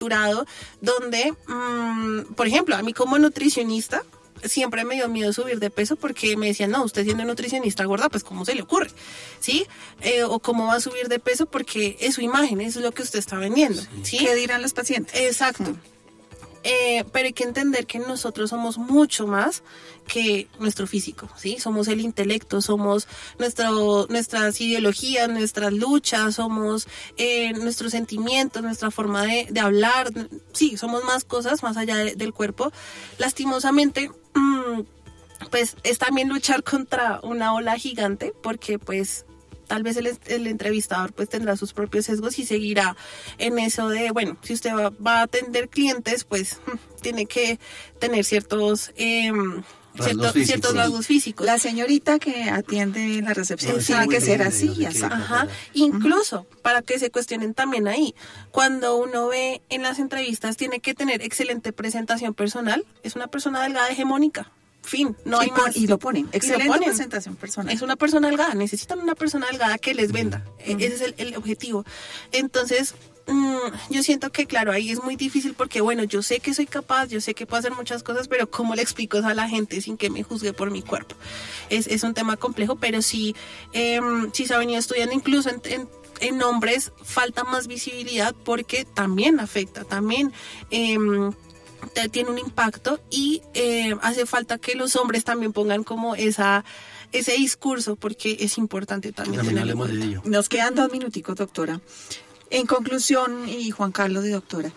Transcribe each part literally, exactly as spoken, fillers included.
estructurado donde, mmm, por ejemplo, a mí como nutricionista, siempre me dio miedo subir de peso porque me decían, no, usted siendo nutricionista gorda, pues ¿cómo se le ocurre? ¿Sí? Eh, o ¿cómo va a subir de peso? Porque es su imagen, eso es lo que usted está vendiendo. ¿Sí? ¿Qué dirán los pacientes? Exacto. Mm. Eh, pero hay que entender que nosotros somos mucho más que nuestro físico, ¿sí? Somos el intelecto, somos nuestro, nuestras ideologías, nuestras luchas, somos eh, nuestros sentimientos, nuestra forma de, de hablar. Sí, somos más cosas más allá de, del cuerpo. Lastimosamente, mmm, pues es también luchar contra una ola gigante porque pues tal vez el, el entrevistador pues tendrá sus propios sesgos y seguirá en eso de, bueno, si usted va, va a atender clientes, pues tiene que tener ciertos... Eh, Cierto, ciertos rasgos físicos. La señorita que atiende la recepción sí, tiene que ser así, ya sabes. Ajá. Incluso, uh-huh. para que se cuestionen también ahí, cuando uno ve en las entrevistas, tiene que tener excelente presentación personal, es una persona delgada hegemónica. Fin, no y hay pon, más. Y lo ponen, excelente lo ponen. Presentación personal. Es una persona delgada, necesitan una persona delgada que les venda, uh-huh. ese es el, el objetivo. Entonces, mmm, yo siento que claro, ahí es muy difícil porque bueno, yo sé que soy capaz, yo sé que puedo hacer muchas cosas, pero ¿cómo le explico eso a la gente sin que me juzgue por mi cuerpo? Es, es un tema complejo, pero sí, eh, sí se ha venido estudiando incluso en, en en hombres falta más visibilidad porque también afecta, también... Eh, tiene un impacto y eh, hace falta que los hombres también pongan como esa ese discurso porque es importante también. también hablemos de ello. Nos quedan dos minuticos, doctora. En conclusión, y Juan Carlos y doctora,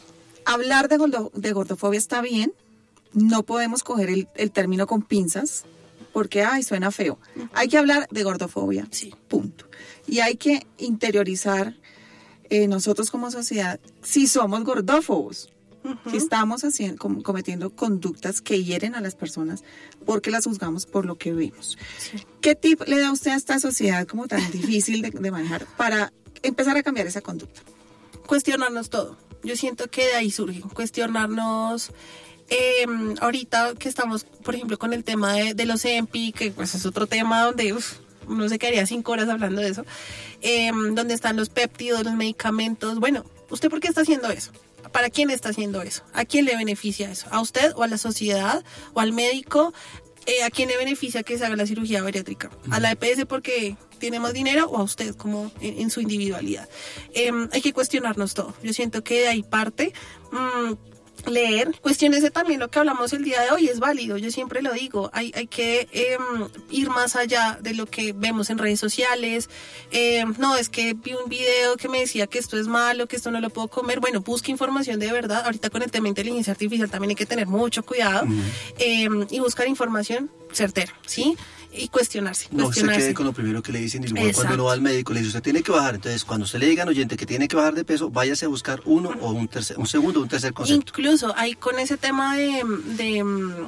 hablar de, gordo, de gordofobia está bien, no podemos coger el, el término con pinzas porque, ay, suena feo. Uh-huh. Hay que hablar de gordofobia, sí. Punto. Y hay que interiorizar eh, nosotros como sociedad si somos gordófobos. Uh-huh. Si estamos haciendo, com, cometiendo conductas que hieren a las personas porque las juzgamos por lo que vemos. Sí. ¿Qué tip le da usted a esta sociedad como tan difícil de, de manejar para empezar a cambiar esa conducta? Cuestionarnos todo. Yo siento que de ahí surge. Cuestionarnos... Eh, ahorita que estamos, por ejemplo, con el tema de, de los Ozempic, que pues es otro tema donde uf, uno se quedaría cinco horas hablando de eso, eh, donde están los péptidos, los medicamentos. Bueno, ¿usted por qué está haciendo eso? ¿Para quién está haciendo eso? ¿A quién le beneficia eso? ¿A usted o a la sociedad o al médico? Eh, ¿A quién le beneficia que se haga la cirugía bariátrica? ¿A la E P S porque tiene más dinero o a usted como en, en su individualidad? Eh, hay que cuestionarnos todo. Yo siento que de ahí parte... Mmm, leer, cuestiones también lo que hablamos el día de hoy es válido, yo siempre lo digo, hay, hay que eh, ir más allá de lo que vemos en redes sociales, eh, no, es que vi un video que me decía que esto es malo, que esto no lo puedo comer, bueno, busque información de verdad, ahorita con el tema de inteligencia artificial también hay que tener mucho cuidado, uh-huh. eh, y buscar información certera, ¿sí? Y cuestionarse, cuestionarse. No se quede con lo primero que le dicen, igual cuando uno va al médico le dice, usted tiene que bajar, entonces cuando usted le digan, oyente, que tiene que bajar de peso, váyase a buscar uno o un tercer, un segundo o un tercer concepto. Incluso hay con ese tema de, de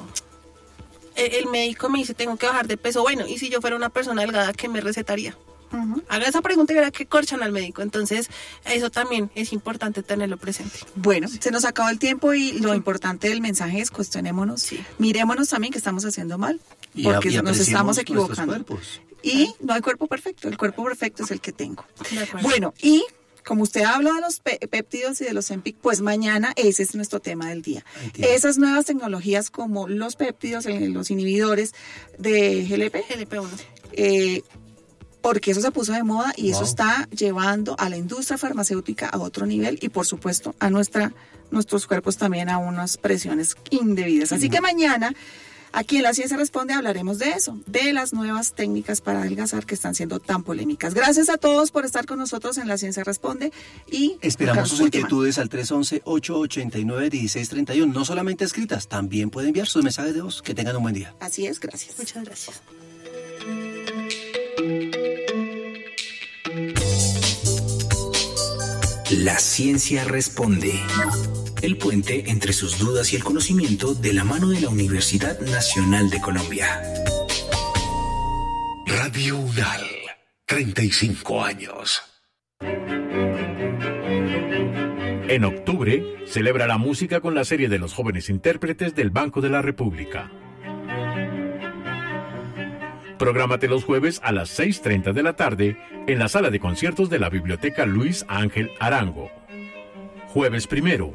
el médico me dice, tengo que bajar de peso, bueno, y si yo fuera una persona delgada, ¿qué me recetaría? Uh-huh. Haga esa pregunta y verá que corchan al médico. Entonces, eso también es importante tenerlo presente. Bueno, se nos acabó el tiempo y lo sí. importante del mensaje es cuestionémonos, sí. mirémonos también que estamos haciendo mal, porque y a, y nos estamos equivocando. Y no hay cuerpo perfecto, el cuerpo perfecto es el que tengo. Bueno, y como usted habla de los pe- péptidos y de los Ozempic, pues mañana ese es nuestro tema del día. Entiendo. Esas nuevas tecnologías como los péptidos, los inhibidores de G L P, G L P uno. Eh, porque eso se puso de moda y wow. eso está llevando a la industria farmacéutica a otro nivel y por supuesto a nuestra, nuestros cuerpos también a unas presiones indebidas. Así que mañana aquí en La Ciencia Responde hablaremos de eso, de las nuevas técnicas para adelgazar que están siendo tan polémicas. Gracias a todos por estar con nosotros en La Ciencia Responde y esperamos sus inquietudes al tres once, ocho ochenta y nueve, dieciséis treinta y uno, no solamente escritas, también pueden enviar sus mensajes de voz. Que tengan un buen día. Así es, gracias. Muchas gracias. La Ciencia Responde. El puente entre sus dudas y el conocimiento de la mano de la Universidad Nacional de Colombia. Radio UNAL, treinta y cinco años. En octubre, celebra la música con la serie de los jóvenes intérpretes del Banco de la República. Prográmate los jueves a las seis treinta de la tarde en la sala de conciertos de la Biblioteca Luis Ángel Arango. Jueves primero,